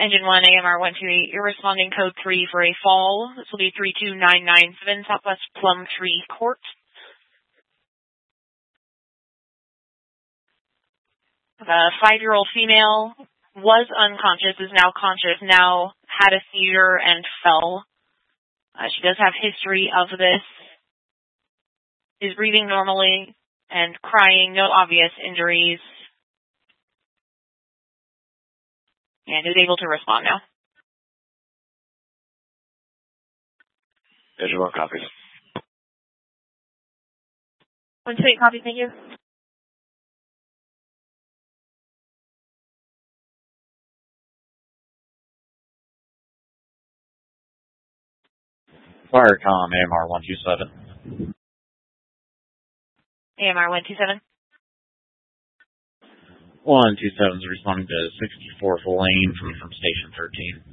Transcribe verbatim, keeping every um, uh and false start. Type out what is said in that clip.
Engine one, A M R one two eight, you're responding code three for a fall. This will be three two nine nine seven Southwest Plum Tree Court. The five-year-old female was unconscious, is now conscious, now had a seizure and fell. Uh, she does have history of this. Is breathing normally and crying, no obvious injuries. And is able to respond now. Engine one copies. one two eight copies, thank you. Firecom, A M R one two seven. A M R one two seven. one two seven is responding to sixty-fourth Lane from, from Station thirteen.